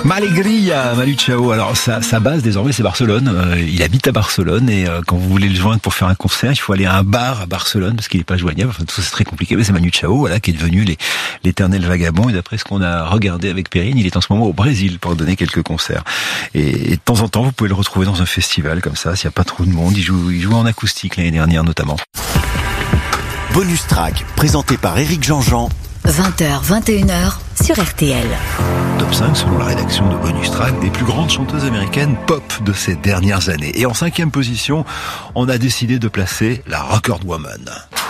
Malegria, Manu Chao. Alors sa base désormais c'est Barcelone. Il habite à Barcelone et quand vous voulez le joindre pour faire un concert, il faut aller à un bar à Barcelone parce qu'il n'est pas joignable. Enfin tout ça c'est très compliqué. Mais c'est Manu Chao, voilà, qui est devenu l'éternel vagabond. Et d'après ce qu'on a regardé avec Perrine, il est en ce moment au Brésil pour donner quelques concerts. Et de temps en temps, vous pouvez le retrouver dans un festival comme ça. S'il n'y a pas trop de monde, il joue en acoustique l'année dernière notamment. Bonus Track, présenté par Éric Jean-Jean. 20h, 21h sur RTL. Top 5 selon la rédaction de Bonus Track des plus grandes chanteuses américaines pop de ces dernières années. Et en 5e position, on a décidé de placer la Record Woman.